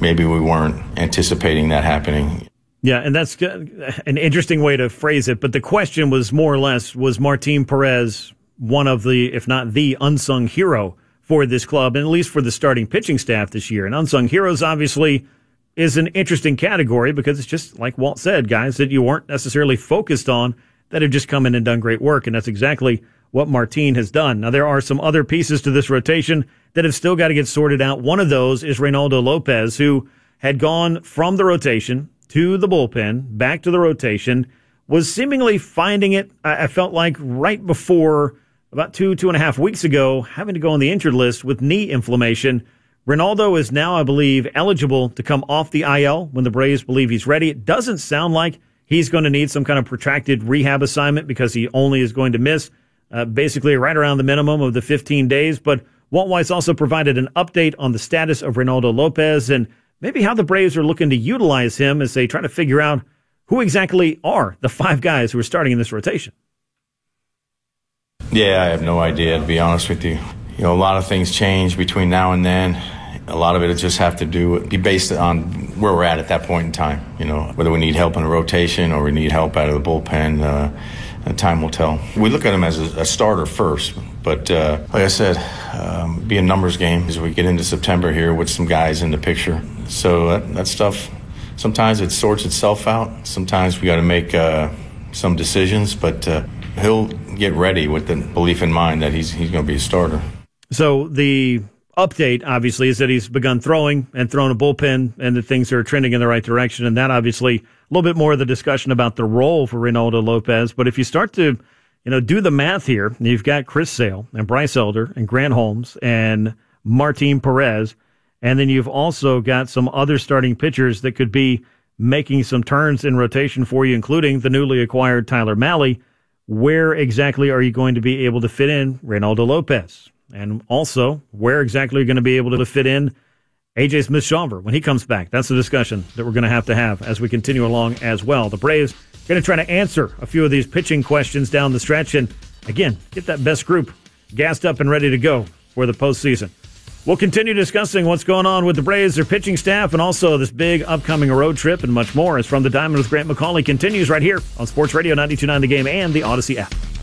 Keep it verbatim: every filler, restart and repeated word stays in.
maybe we weren't anticipating that happening. Yeah, and that's an interesting way to phrase it. But the question was more or less, was Martin Perez one of the, if not the unsung hero for this club, and at least for the starting pitching staff this year? And unsung heroes obviously is an interesting category because it's just like Walt said, guys that you weren't necessarily focused on that have just come in and done great work. And that's exactly what Martin has done. Now, there are some other pieces to this rotation that have still got to get sorted out. One of those is Reynaldo Lopez, who had gone from the rotation to the bullpen, back to the rotation, was seemingly finding it, I felt like, right before about two, two and a half weeks ago, having to go on the injured list with knee inflammation. Reynaldo is now, I believe, eligible to come off the I L when the Braves believe he's ready. It doesn't sound like he's going to need some kind of protracted rehab assignment because he only is going to miss uh, basically right around the minimum of the fifteen days. But Walt Weiss also provided an update on the status of Reynaldo Lopez and maybe how the Braves are looking to utilize him as they try to figure out who exactly are the five guys who are starting in this rotation. Yeah, I have no idea, to be honest with you. You know, a lot of things change between now and then. A lot of it just have to do be based on where we're at at that point in time. You know, whether we need help in the rotation or we need help out of the bullpen, uh, time will tell. We look at him as a, a starter first, but uh, like I said, um, be a numbers game as we get into September here with some guys in the picture. So that, that stuff, sometimes it sorts itself out. Sometimes we got to make uh, some decisions, but uh, he'll get ready with the belief in mind that he's he's going to be a starter. So the update, obviously, is that he's begun throwing and thrown a bullpen and that things are trending in the right direction. And that, obviously, a little bit more of the discussion about the role for Reynaldo Lopez. But if you start to, you know, do the math here, you've got Chris Sale and Bryce Elder and Grant Holmes and Martin Perez. And then you've also got some other starting pitchers that could be making some turns in rotation for you, including the newly acquired Tyler Mahle. Where exactly are you going to be able to fit in Reynaldo Lopez? And also, where exactly are you going to be able to fit in A J Smith-Shawver when he comes back? That's the discussion that we're going to have to have as we continue along as well. The Braves are going to try to answer a few of these pitching questions down the stretch and, again, get that best group gassed up and ready to go for the postseason. We'll continue discussing what's going on with the Braves, their pitching staff, and also this big upcoming road trip and much more as From the Diamond with Grant McAuley continues right here on Sports Radio ninety-two point nine The Game and the Odyssey app.